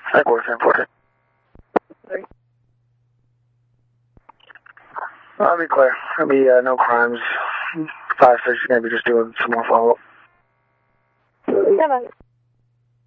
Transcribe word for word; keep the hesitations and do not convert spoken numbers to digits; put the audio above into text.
Likewise, ten fourteen. I'll be clear. I'll be uh, no crimes. Five six is gonna be just doing some more follow up. Seven.